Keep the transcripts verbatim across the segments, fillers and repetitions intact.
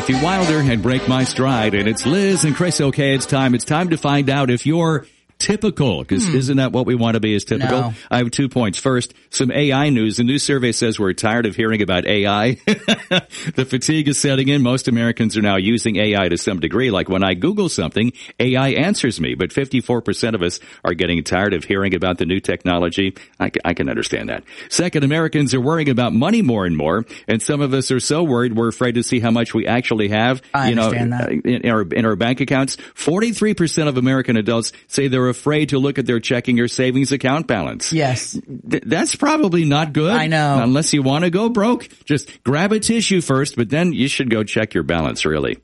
Matthew Wilder and Break My Stride, and it's Liz and Chris. Okay, it's time. It's time to find out if you're typical, because hmm. isn't that what we want to be, is typical? No. I have two points. First, some A I news. The new survey says we're tired of hearing about A I. The fatigue is setting in. Most Americans are now using A I to some degree. Like when I Google something, A I answers me, but fifty-four percent of us are getting tired of hearing about the new technology. I, I can understand that. Second, Americans are worrying about money more and more, and some of us are so worried we're afraid to see how much we actually have. I you know, understand that. in our, in our bank accounts. forty-three percent of American adults say they're afraid to look at their checking or savings account balance. Yes. Th- that's probably not good. I know. Unless you want to go broke. Just grab a tissue first, but then you should go check your balance, really.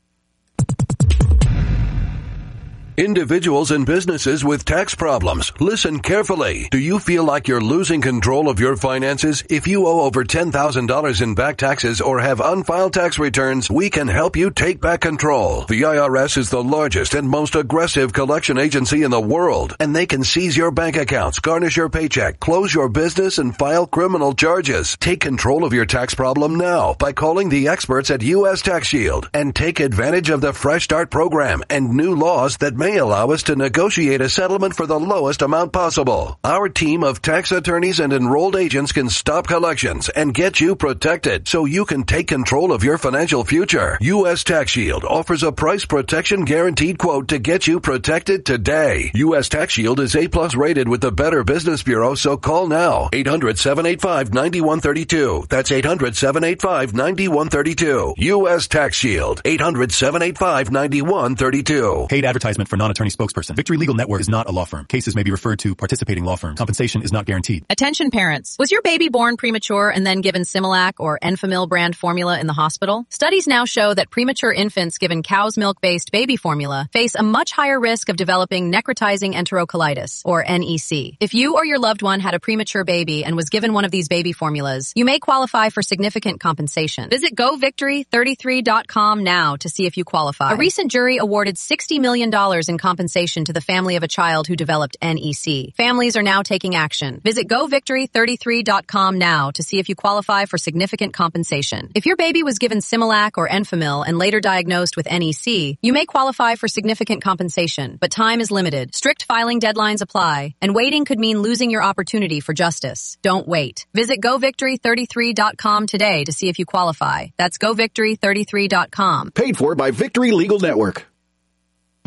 Individuals and businesses with tax problems, listen carefully. Do you feel like you're losing control of your finances? If you owe over ten thousand dollars in back taxes or have unfiled tax returns, we can help you take back control. The I R S is the largest and most aggressive collection agency in the world, and they can seize your bank accounts, garnish your paycheck, close your business, and file criminal charges. Take control of your tax problem now by calling the experts at U S Tax Shield and take advantage of the Fresh Start program and new laws that may allow us to negotiate a settlement for the lowest amount possible. Our team of tax attorneys and enrolled agents can stop collections and get you protected so you can take control of your financial future. U S Tax Shield offers a price protection guaranteed quote to get you protected today. U S Tax Shield is A plus rated with the Better Business Bureau, so call now. eight hundred, seven eight five, nine one three two. That's eight hundred, seven eight five, nine one three two. U S Tax Shield. eight hundred, seven eight five, nine one three two. Paid advertisement for non-attorney spokesperson. Victory Legal Network is not a law firm. Cases may be referred to participating law firms. Compensation is not guaranteed. Attention parents. Was your baby born premature and then given Similac or Enfamil brand formula in the hospital? Studies now show that premature infants given cow's milk-based baby formula face a much higher risk of developing necrotizing enterocolitis, or N E C. If you or your loved one had a premature baby and was given one of these baby formulas, you may qualify for significant compensation. Visit go victory thirty-three dot com now to see if you qualify. A recent jury awarded sixty million dollars in compensation to the family of a child who developed N E C. Families are now taking action. Visit go victory thirty-three dot com now to see if you qualify for significant compensation. If your baby was given Similac or Enfamil and later diagnosed with N E C, you may qualify for significant compensation, but time is limited. Strict filing deadlines apply, and waiting could mean losing your opportunity for justice. Don't wait. Visit go victory thirty-three dot com today to see if you qualify. That's go victory thirty-three dot com. Paid for by Victory Legal Network.